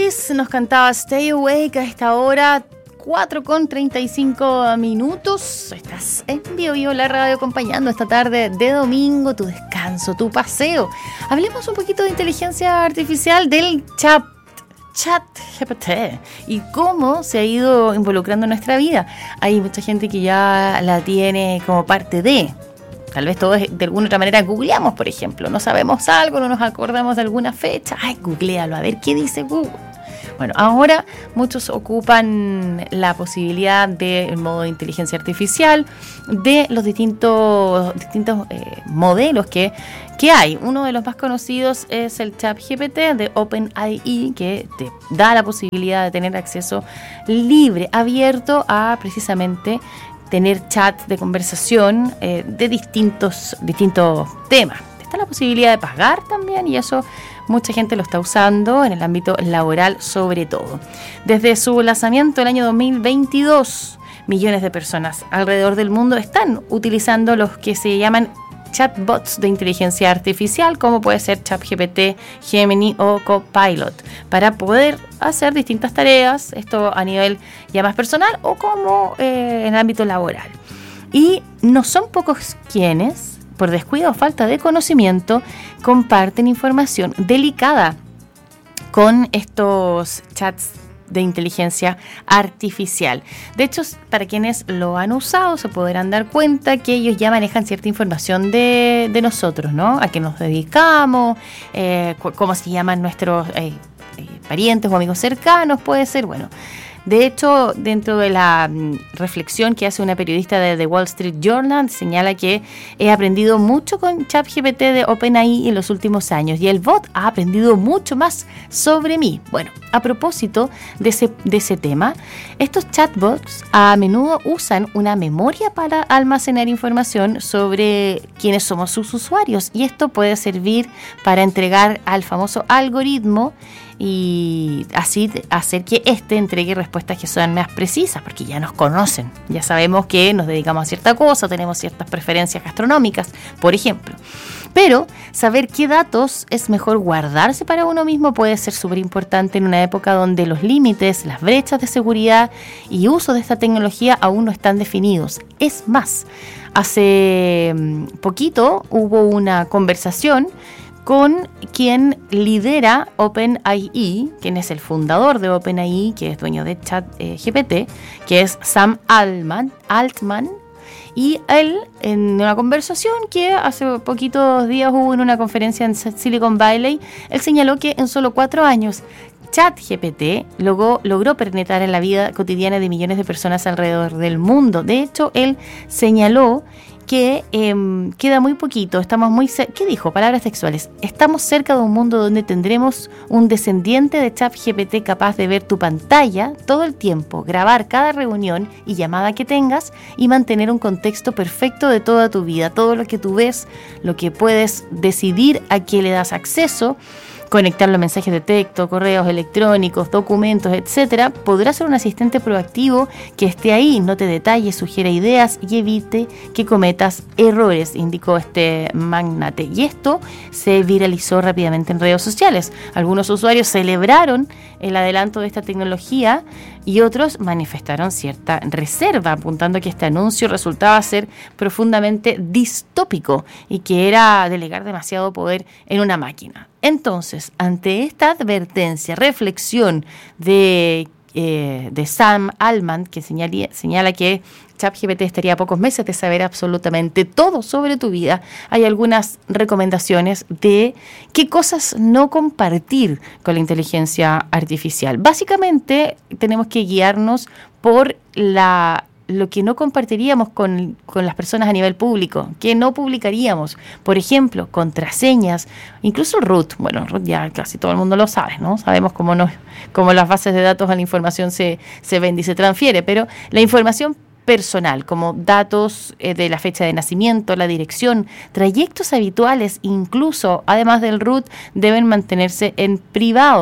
Oasis nos cantaba Stay Awake a esta hora, 4:35. Estás en Bio la radio acompañando esta tarde de domingo, tu descanso, tu paseo. Hablemos un poquito de inteligencia artificial, del ChatGPT y cómo se ha ido involucrando en nuestra vida. Hay mucha gente que ya la tiene como parte de... Tal vez todos de alguna otra manera googleamos, por ejemplo. No sabemos algo, no nos acordamos de alguna fecha. Ay, googlealo, a ver qué dice Google. Bueno, ahora muchos ocupan la posibilidad del modo de inteligencia artificial, de los distintos modelos que hay. Uno de los más conocidos es el ChatGPT de OpenAI, que te da la posibilidad de tener acceso libre, abierto a precisamente tener chats de conversación de distintos temas. Está la posibilidad de pagar también, y eso mucha gente lo está usando en el ámbito laboral sobre todo. Desde su lanzamiento el año 2022, millones de personas alrededor del mundo están utilizando los que se llaman chatbots de inteligencia artificial, como puede ser ChatGPT, Gemini o Copilot, para poder hacer distintas tareas, esto a nivel ya más personal o como en el ámbito laboral. Y no son pocos quienes, por descuido o falta de conocimiento, comparten información delicada con estos chats de inteligencia artificial. De hecho, para quienes lo han usado, se podrán dar cuenta que ellos ya manejan cierta información de nosotros, ¿no? A qué nos dedicamos, cómo se llaman nuestros parientes o amigos cercanos, puede ser, bueno. De hecho, dentro de la reflexión que hace una periodista de The Wall Street Journal, señala que he aprendido mucho con ChatGPT de OpenAI en los últimos años y el bot ha aprendido mucho más sobre mí. Bueno, a propósito de ese tema, estos chatbots a menudo usan una memoria para almacenar información sobre quiénes somos sus usuarios, y esto puede servir para entregar al famoso algoritmo y así hacer que éste entregue respuestas que sean más precisas, porque ya nos conocen, ya sabemos que nos dedicamos a cierta cosa, tenemos ciertas preferencias gastronómicas, por ejemplo. Pero saber qué datos es mejor guardarse para uno mismo puede ser súper importante en una época donde los límites, las brechas de seguridad y uso de esta tecnología aún no están definidos. Es más, hace poquito hubo una conversación con quien lidera OpenAI, quien es el fundador de OpenAI, que es dueño de ChatGPT, que es Sam Altman, y él, en una conversación que hace poquitos días hubo en una conferencia en Silicon Valley, él señaló que en solo 4 años ChatGPT logró penetrar en la vida cotidiana de millones de personas alrededor del mundo. De hecho, él señaló que queda muy poquito, ¿qué dijo? Palabras textuales. Estamos cerca de un mundo donde tendremos un descendiente de ChatGPT capaz de ver tu pantalla todo el tiempo, grabar cada reunión y llamada que tengas y mantener un contexto perfecto de toda tu vida, todo lo que tú ves, lo que puedes decidir a qué le das acceso, conectar los mensajes de texto, correos electrónicos, documentos, etcétera. Podrá ser un asistente proactivo que esté ahí, no te detalle, sugiera ideas y evite que cometas errores, indicó este magnate. Y esto se viralizó rápidamente en redes sociales. Algunos usuarios celebraron el adelanto de esta tecnología y otros manifestaron cierta reserva, apuntando que este anuncio resultaba ser profundamente distópico y que era delegar demasiado poder en una máquina. Entonces, ante esta advertencia, reflexión de Sam Altman, que señala que ChatGPT estaría a pocos meses de saber absolutamente todo sobre tu vida, hay algunas recomendaciones de qué cosas no compartir con la inteligencia artificial. Básicamente, tenemos que guiarnos por lo que no compartiríamos con las personas a nivel público, que no publicaríamos. Por ejemplo, contraseñas, incluso root. Bueno, root ya casi todo el mundo lo sabe, ¿no? Sabemos cómo las bases de datos a la información se vende y se transfiere, pero la información personal, como datos de la fecha de nacimiento, la dirección, trayectos habituales, incluso, además del root, deben mantenerse en privado.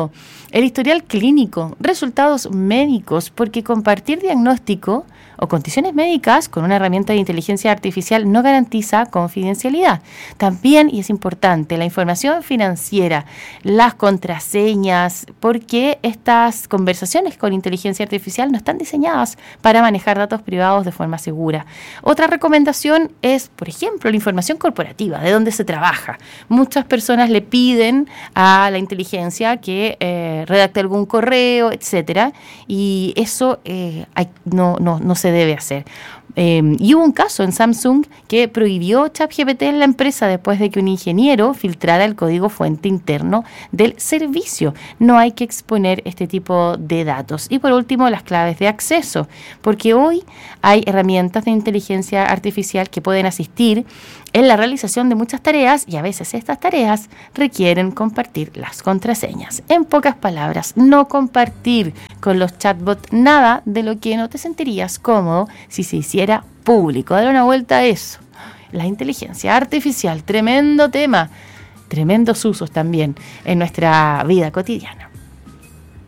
el historial clínico, resultados médicos, porque compartir diagnóstico o condiciones médicas con una herramienta de inteligencia artificial no garantiza confidencialidad. También, y es importante, la información financiera, las contraseñas, porque estas conversaciones con inteligencia artificial no están diseñadas para manejar datos privados de forma segura. Otra recomendación es, por ejemplo, la información corporativa, de dónde se trabaja. Muchas personas le piden a la inteligencia que redacte algún correo, etcétera, y eso no se debe hacer. Y hubo un caso en Samsung que prohibió ChatGPT en la empresa después de que un ingeniero filtrara el código fuente interno del servicio. No hay que exponer este tipo de datos. Y por último, las claves de acceso, porque hoy hay herramientas de inteligencia artificial que pueden asistir en la realización de muchas tareas y a veces estas tareas requieren compartir las contraseñas. En pocas palabras, no compartir con los chatbots nada de lo que no te sentirías cómodo si se hiciera público. Dar una vuelta a eso. La inteligencia artificial, tremendo tema, tremendos usos también en nuestra vida cotidiana.